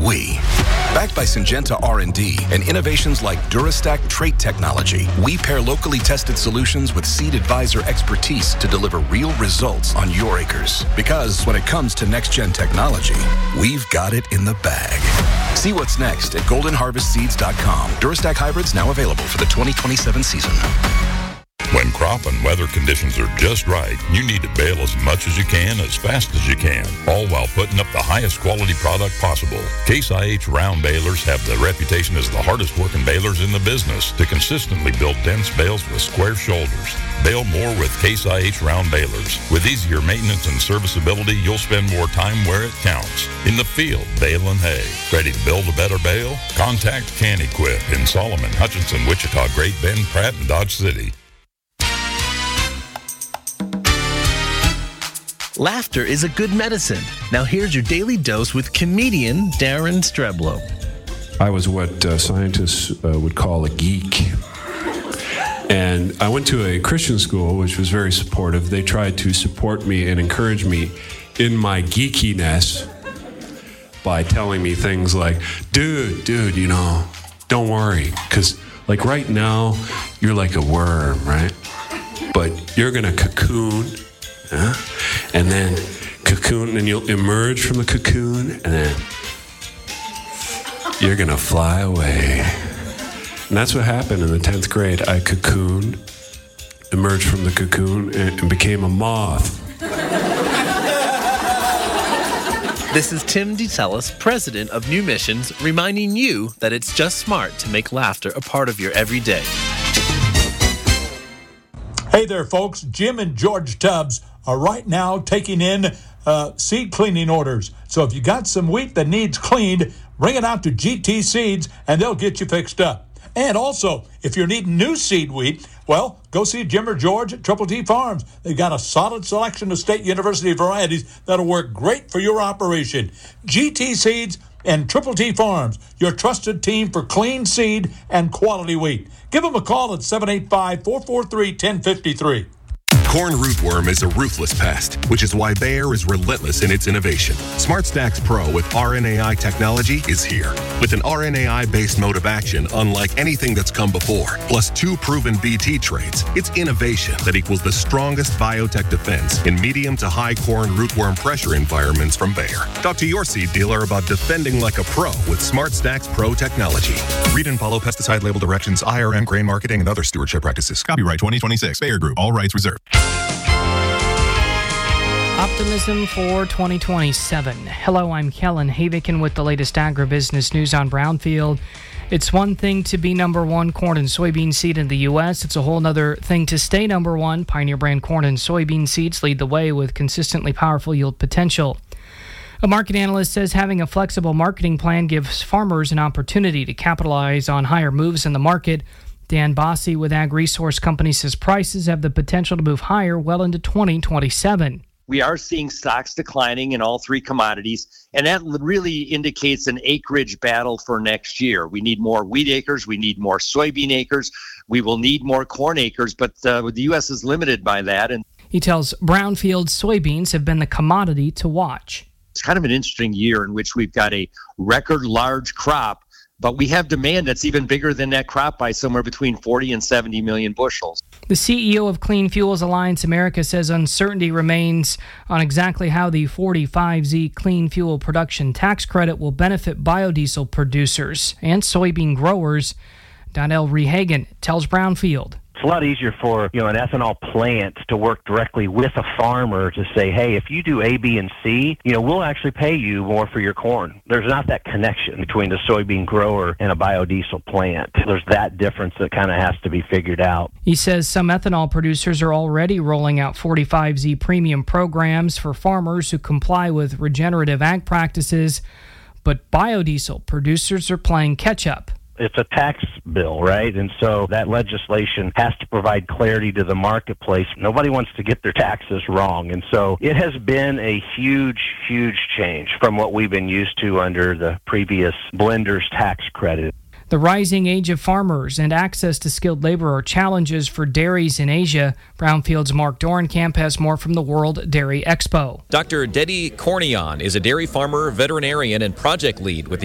we. Backed by Syngenta R&D and innovations like DuraStack trait technology, we pair locally tested solutions with Seed Advisor expertise to deliver real results on your acres. Because when it comes to next-gen technology, we've got it in the bag. See what's next at goldenharvestseeds.com. DuraStack hybrids now available for the 2027 season. When crop and weather conditions are just right, you need to bale as much as you can, as fast as you can, all while putting up the highest quality product possible. Case IH round balers have the reputation as the hardest working balers in the business to consistently build dense bales with square shoulders. Bale more with Case IH round balers. With easier maintenance and serviceability, you'll spend more time where it counts. In the field, baling hay. Ready to build a better bale? Contact Can-Equip in Solomon, Hutchinson, Wichita, Great Bend, Pratt, and Dodge City. Laughter is a good medicine. Now here's your daily dose with comedian Darren Streblow. I was what scientists would call a geek. And I went to a Christian school, which was very supportive. They tried to support me and encourage me in my geekiness by telling me things like, dude, you know, don't worry. Because, like, right now, you're like a worm, right? But you're going to cocoon. And then cocoon, and you'll emerge from the cocoon, and then you're going to fly away. And that's what happened in the 10th grade. I cocooned, emerged from the cocoon, and became a moth. This is Tim DeTellis, president of New Missions, reminding you that it's just smart to make laughter a part of your everyday. Hey there, folks. Jim and George Tubbs are right now taking in seed cleaning orders. So if you got some wheat that needs cleaned, bring it out to GT Seeds and they'll get you fixed up. And also, if you're needing new seed wheat, well, go see Jim or George at Triple T Farms. They've got a solid selection of State University varieties that'll work great for your operation. GT Seeds and Triple T Farms, your trusted team for clean seed and quality wheat. Give them a call at 785-443-1053. Corn rootworm is a ruthless pest, which is why Bayer is relentless in its innovation. SmartStax Pro with RNAi technology is here. With an RNAi-based mode of action unlike anything that's come before, plus 2 proven BT traits, it's innovation that equals the strongest biotech defense in medium to high corn rootworm pressure environments from Bayer. Talk to your seed dealer about defending like a pro with SmartStax Pro technology. Read and follow pesticide label directions, IRM, grain marketing, and other stewardship practices. Copyright 2026, Bayer Group. All rights reserved. Optimism for 2027. Hello, I'm Kellen Havikin with the latest agribusiness news on Brownfield. It's one thing to be number one corn and soybean seed in the U.S. It's a whole other thing to stay number one. Pioneer brand corn and soybean seeds lead the way with consistently powerful yield potential. A market analyst says having a flexible marketing plan gives farmers an opportunity to capitalize on higher moves in the market. Dan Bossi with Ag Resource Company says prices have the potential to move higher well into 2027. We are seeing stocks declining in all 3 commodities, and that really indicates an acreage battle for next year. We need more wheat acres. We need more soybean acres. We will need more corn acres, but the U.S. is limited by that. And he tells Brownfield soybeans have been the commodity to watch. It's kind of an interesting year in which we've got a record large crop, but we have demand that's even bigger than that crop by somewhere between 40 and 70 million bushels. The CEO of Clean Fuels Alliance America says uncertainty remains on exactly how the 45Z clean fuel production tax credit will benefit biodiesel producers and soybean growers. Donnell Rehagen tells Brownfield. It's a lot easier for, an ethanol plant to work directly with a farmer to say, hey, if you do A, B, and C, we'll actually pay you more for your corn. There's not that connection between the soybean grower and a biodiesel plant. There's that difference that kind of has to be figured out. He says some ethanol producers are already rolling out 45Z premium programs for farmers who comply with regenerative ag practices, but biodiesel producers are playing catch-up. It's a tax bill, right? And so that legislation has to provide clarity to the marketplace. Nobody wants to get their taxes wrong. And so it has been a huge, huge change from what we've been used to under the previous blender's tax credit. The rising age of farmers and access to skilled labor are challenges for dairies in Asia. Brownfield's Mark Dorenkamp has more from the World Dairy Expo. Dr. Dedi Kornian is a dairy farmer, veterinarian, and project lead with the